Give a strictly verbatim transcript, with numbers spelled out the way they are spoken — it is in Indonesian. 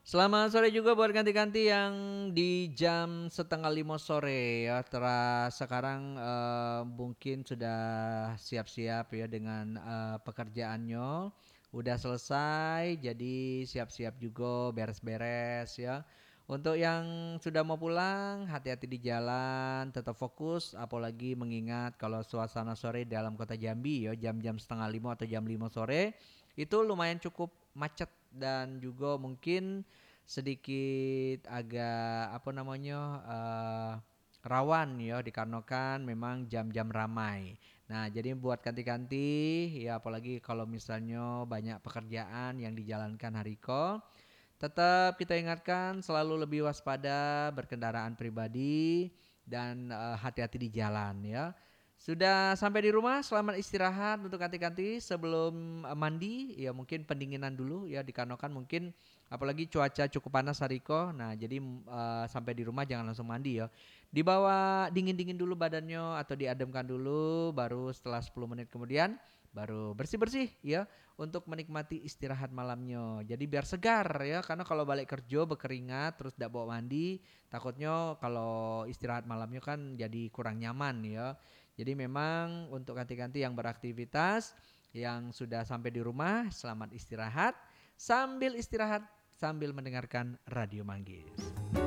Selamat sore juga buat ganti-ganti yang di jam setengah lima sore ya. Tera sekarang eh, mungkin sudah siap-siap ya dengan eh, pekerjaannya. Udah selesai, jadi siap-siap juga beres-beres ya. Untuk yang sudah mau pulang, hati-hati di jalan, tetap fokus. Apalagi mengingat kalau suasana sore dalam kota Jambi ya, jam-jam setengah lima atau jam lima sore itu lumayan cukup macet dan juga mungkin sedikit agak apa namanya eh, rawan ya dikarenakan memang jam-jam ramai. Nah, jadi buat ganti-ganti ya apalagi kalau misalnya banyak pekerjaan yang dijalankan Hariko, tetap kita ingatkan selalu lebih waspada berkendaraan pribadi dan eh, hati-hati di jalan ya. Sudah sampai di rumah, selamat istirahat untuk ganti-ganti sebelum eh, mandi. Ya mungkin pendinginan dulu ya dikarenakan mungkin apalagi cuaca cukup panas Hariko. Nah, jadi eh, sampai di rumah jangan langsung mandi ya. Dibawa dingin-dingin dulu badannya atau diademkan dulu baru setelah sepuluh menit kemudian baru bersih-bersih ya untuk menikmati istirahat malamnya. Jadi biar segar ya, karena kalau balik kerja berkeringat terus tidak bawa mandi, takutnya kalau istirahat malamnya kan jadi kurang nyaman ya. Jadi memang untuk ganti-ganti yang beraktivitas, yang sudah sampai di rumah, selamat istirahat. Sambil istirahat, sambil mendengarkan Radio Manggis.